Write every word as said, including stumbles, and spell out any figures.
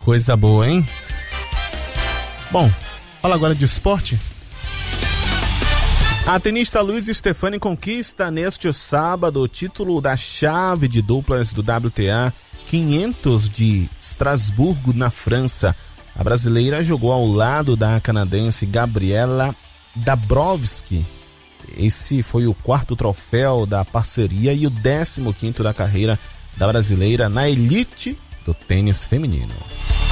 Coisa boa, hein? Bom, fala agora de esporte. A tenista Luiz Stefani conquista neste sábado o título da chave de duplas do W T A quinhentos de Estrasburgo, na França. A brasileira jogou ao lado da canadense Gabriela Dabrowski. Esse foi o quarto troféu da parceria e o décimo quinto da carreira da brasileira na elite do tênis feminino.